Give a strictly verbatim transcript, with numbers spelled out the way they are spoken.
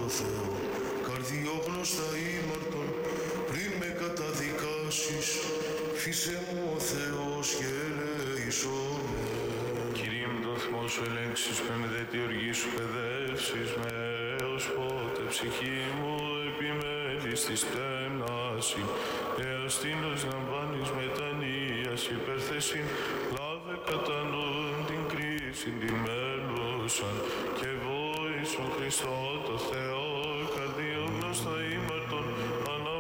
το Θεό, καρδιόγνωστα ήμαρτον, πριν με καταδικάσεις, φύσε μου ο Θεός και ελέησόν με. Κύριε με τον θυμό σου ελέγξεις με, με δε τη οργή σου παιδεύσεις με, έως πότε ψυχή μου επιμένεις στη στέμναση, έως τίνος να βάλεις μετανοίας υπερθέσιν, λάβε κατά νουν την κρίση την μέλουσαν, και βόησον Χριστό το Θεό, καρδιόγνωστα ήμαρτον,